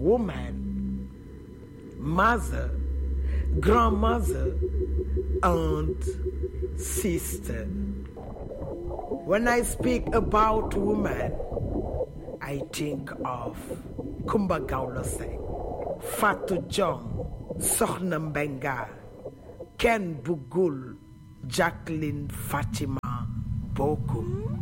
woman, mother, grandmother, aunt, sister. When I speak about woman, I think of Kumba Gawlo Seck, Fatou Diong, Sokhna Mbengue, Ken Bugul, Jacqueline Fatima Bokum.